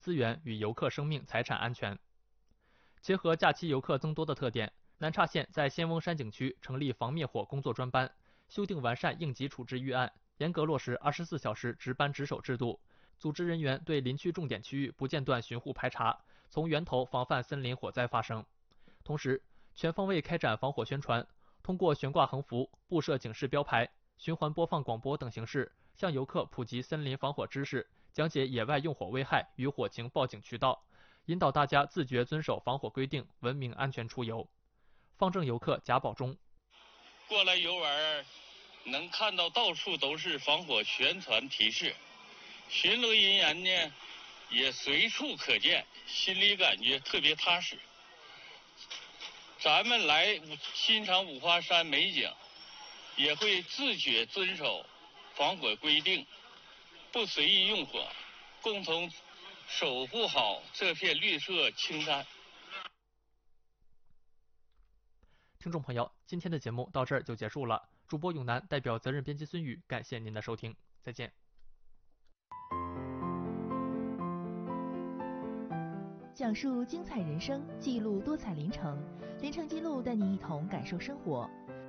资源与游客生命财产安全。结合假期游客增多的特点，南岔县在仙翁山景区成立防灭火工作专班，修订完善应急处置预案，严格落实24小时值班值守制度，组织人员对林区重点区域不间断巡护排查，从源头防范森林火灾发生。同时，全方位开展防火宣传，通过悬挂横幅、布设警示标牌、循环播放广播等形式，向游客普及森林防火知识，讲解野外用火危害与火情报警渠道，引导大家自觉遵守防火规定，文明安全出游。方正游客贾宝忠： 过来游玩，能看到到处都是防火宣传提示，巡逻人员呢也随处可见，心里感觉特别踏实。咱们来欣赏五华山美景，也会自觉遵守防火规定，不随意用火，共同守护好这片绿色青山。 听众朋友，今天的节目到这儿就结束了。主播永南代表责任编辑孙宇，感谢您的收听，再见。 讲述精彩人生，记录多彩林城，林城记录带你一同感受生活。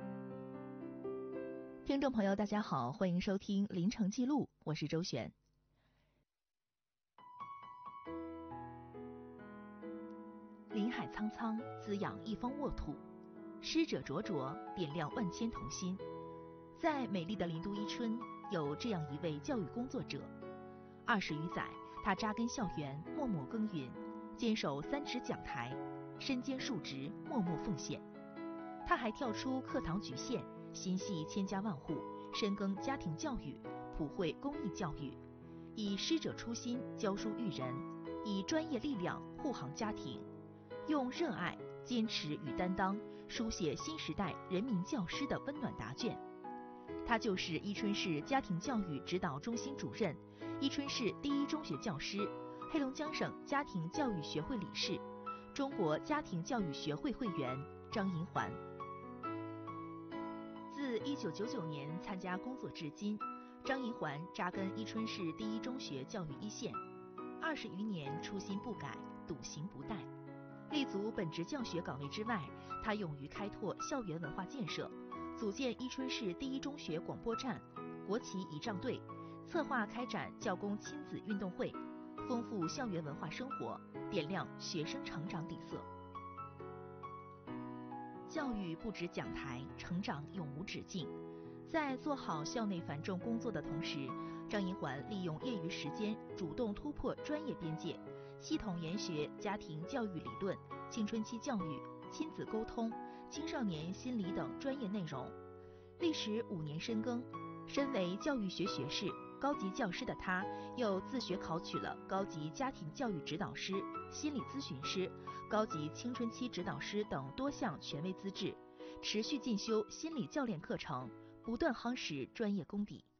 听众朋友，大家好，欢迎收听林城记录，我是周璇。林海苍苍，滋养一方沃土；师者灼灼，点亮万千童心。在美丽的林都伊春，有这样一位教育工作者，20余载，他扎根校园，默默耕耘，坚守3尺讲台，身兼数职，默默奉献。他还跳出课堂局限，心系千家万户，深耕家庭教育，普惠公益教育，以师者初心教书育人，以专业力量护航家庭，用热爱、坚持与担当书写新时代人民教师的温暖答卷。他就是伊春市家庭教育指导中心主任，伊春市第一中学教师，黑龙江省家庭教育学会理事，中国家庭教育学会会员张银环。自1999年参加工作至今，张银环扎根伊春市第一中学教育一线，20余年初心不改，笃行不怠。立足本职教学岗位之外，他勇于开拓校园文化建设，组建伊春市第一中学广播站、国旗仪仗队，策划开展教工亲子运动会，丰富校园文化生活，点亮学生成长底色。教育不止讲台，成长永无止境。在做好校内繁重工作的同时，张银环利用业余时间主动突破专业边界，系统研学家庭教育理论、青春期教育、亲子沟通、青少年心理等专业内容。历时5年深耕，身为教育学学士、高级教师的他，又自学考取了高级家庭教育指导师、心理咨询师、高级青春期指导师等多项权威资质，持续进修心理教练课程，不断夯实专业功底。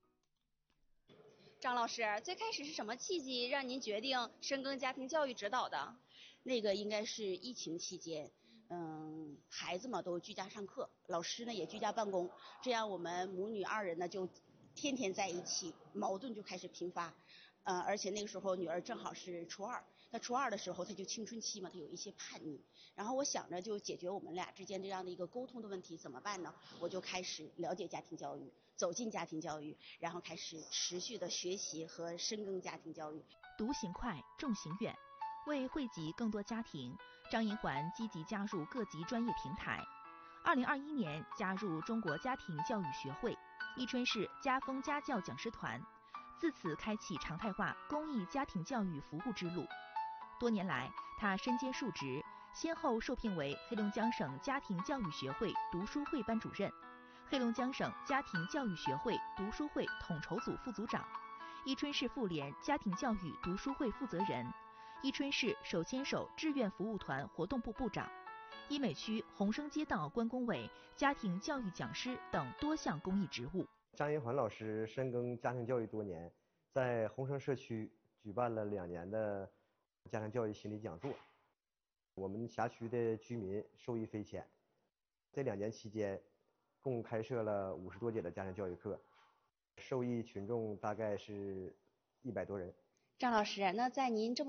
张老师，最开始是什么契机让您决定深耕家庭教育指导的？ 那个应该是疫情期间，孩子嘛都居家上课，老师呢也居家办公，这样我们母女2人呢就天天在一起，矛盾就开始频发。而且那个时候女儿正好是初2，那初2的时候她就青春期嘛，她有一些叛逆，然后我想着就解决我们俩之间这样的一个沟通的问题怎么办呢？我就开始了解家庭教育，走进家庭教育，然后开始持续的学习和深耕家庭教育。 独行快，众行远。为惠及更多家庭，张银环积极加入各级专业平台。2021年加入中国家庭教育学会、伊春市家风家教讲师团，自此开启常态化公益家庭教育服务之路。多年来，他身兼数职，先后受聘为黑龙江省家庭教育学会读书会班主任、黑龙江省家庭教育学会读书会统筹组副组长、伊春市妇联家庭教育读书会负责人、伊春市手牵手志愿服务团活动部部长、伊美区洪生街道关工委家庭教育讲师等多项公益职务。 张银环老师深耕家庭教育多年，在洪生社区举办了2年的家庭教育心理讲座，我们辖区的居民受益匪浅。这2年期间，共开设了50多节的家庭教育课，受益群众大概是100多人。 张老师，那在您这么